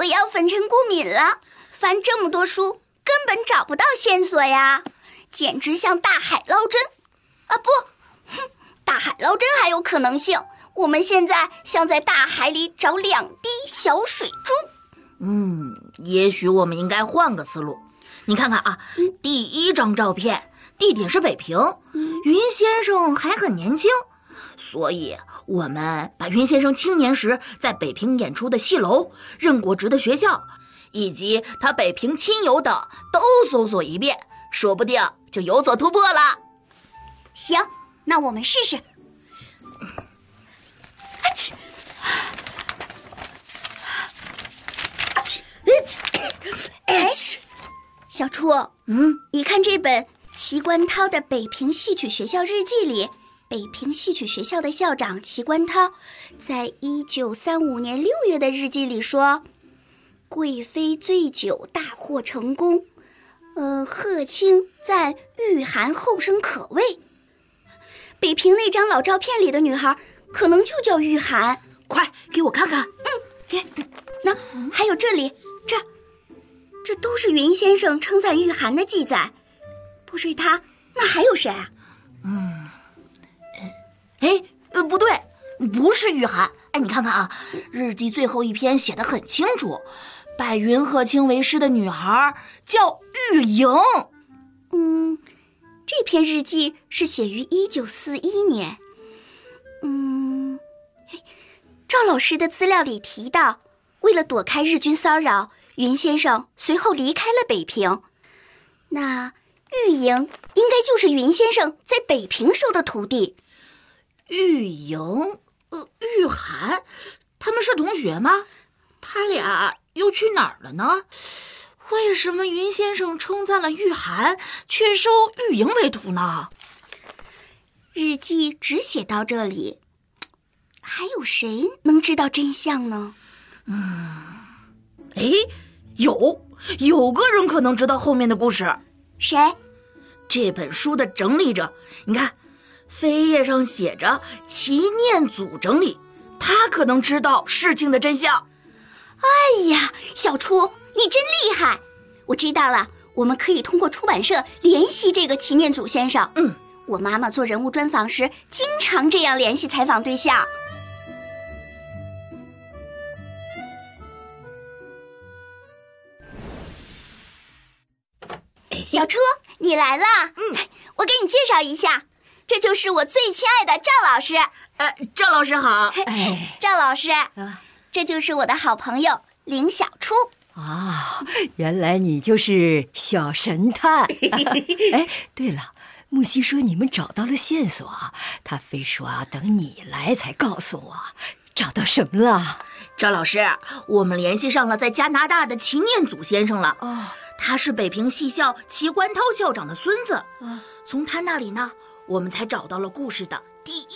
要粉尘过敏了，翻这么多书根本找不到线索呀，简直像大海捞针。啊不，大海捞针还有可能性，我们现在像在大海里找2滴小水珠。 也许我们应该换个思路。你看看啊，第一张照片，地点是北平，云先生还很年轻，所以我们把云先生青年时在北平演出的戏楼、任过职的学校，以及他北平亲友等都搜索一遍，说不定就有所突破了。 行，那我们试试。小初，你看这本齐观涛的《北平戏曲学校日记》里，北平戏曲学校的校长齐观涛在1935年6月的日记里说，贵妃醉酒大获成功，贺卿赞御寒后生可畏。北平那张老照片里的女孩可能就叫御寒。 快给我看看。 那还有这里，这都是云先生称赞御寒的记载。不是他，那还有谁啊？ 不对，不是御寒。你看看啊，日记最后一篇写得很清楚，拜云鹤卿为师的女孩叫玉莹。 这篇日记是写于1941年。赵老师的资料里提到，为了躲开日军骚扰，云先生随后离开了北平。那玉莹应该就是云先生在北平收的徒弟。 玉莹、玉涵，他们是同学吗？他俩又去哪儿了呢？为什么云先生称赞了玉涵，却收玉莹为徒呢？ 日记只写到这里，还有谁能知道真相呢？有个人可能知道后面的故事。谁？ 这本书的整理者，你看扉页上写着齐念祖整理，他可能知道事情的真相。 哎呀，小初你真厉害，我知道了，我们可以通过出版社联系这个齐念祖先生。我妈妈做人物专访时经常这样联系采访对象。小初，你来了。我给你介绍一下，这就是我最亲爱的赵老师。 赵老师好。 赵老师，这就是我的好朋友林小初。 原来你就是小神探。对了，木西说你们找到了线索，他非说等你来才告诉我，找到什么了？ 赵老师，我们联系上了在加拿大的齐念祖先生了。他是北平戏校齐观涛校长的孙子。从他那里呢，我们才找到了故事的第一